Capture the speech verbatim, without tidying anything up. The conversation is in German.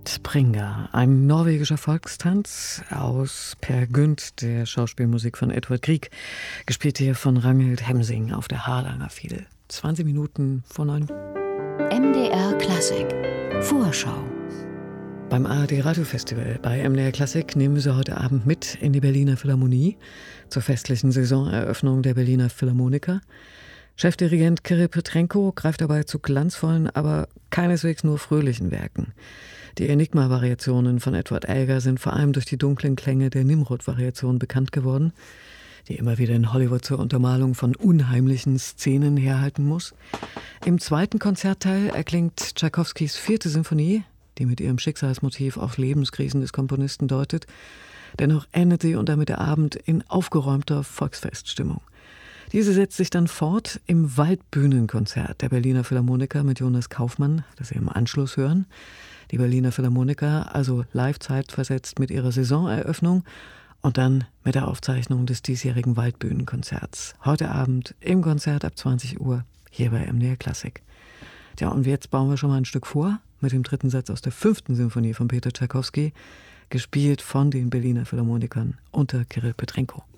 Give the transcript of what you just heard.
Springa, ein norwegischer Volkstanz aus Per Gynt, der Schauspielmusik von Edvard Grieg, gespielt hier von Ragnhild Hemsing auf der Hardanger Fiedel. zwanzig Minuten vor neun. M D R Klassik Vorschau. Beim A R D Radiofestival bei M D R Klassik nehmen wir Sie heute Abend mit in die Berliner Philharmonie zur festlichen Saisoneröffnung der Berliner Philharmoniker. Chefdirigent Kirill Petrenko greift dabei zu glanzvollen, aber keineswegs nur fröhlichen Werken. Die Enigma-Variationen von Edward Elgar sind vor allem durch die dunklen Klänge der Nimrod-Variation bekannt geworden, die immer wieder in Hollywood zur Untermalung von unheimlichen Szenen herhalten muss. Im zweiten Konzertteil erklingt Tschaikowskis vierte Symphonie, die mit ihrem Schicksalsmotiv auf Lebenskrisen des Komponisten deutet. Dennoch endet sie und damit der Abend in aufgeräumter Volksfeststimmung. Diese setzt sich dann fort im Waldbühnenkonzert der Berliner Philharmoniker mit Jonas Kaufmann, das Sie im Anschluss hören. Die Berliner Philharmoniker also live zeitversetzt mit ihrer Saisoneröffnung und dann mit der Aufzeichnung des diesjährigen Waldbühnenkonzerts. Heute Abend im Konzert ab zwanzig Uhr hier bei M D R Klassik. Ja, und jetzt bauen wir schon mal ein Stück vor mit dem dritten Satz aus der fünften Symphonie von Peter Tschaikowski, gespielt von den Berliner Philharmonikern unter Kirill Petrenko.